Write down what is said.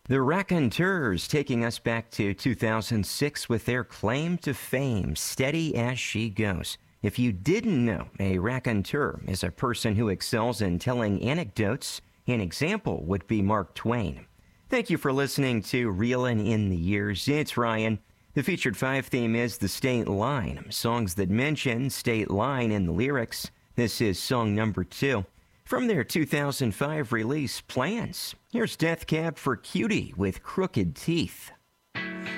The Raconteurs taking us back to 2006 with their claim to fame, Steady as She Goes. If you didn't know, a raconteur is a person who excels in telling anecdotes. An example would be Mark Twain. Thank you for listening to Reelin' in the Years. It's Ryan. The featured 5 theme is The State Line, songs that mention state line in the lyrics. This is song number 2. From their 2005 release, Plans, here's Death Cab for Cutie with Crooked Teeth.